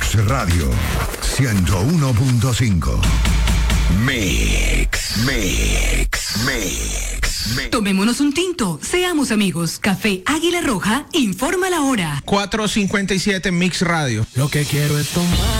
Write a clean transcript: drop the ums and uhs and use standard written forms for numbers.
Mix Radio 101.5. Mix. Tomémonos un tinto, seamos amigos. Café Águila Roja informa la hora. 4:57 Mix Radio. Lo que quiero es tomar.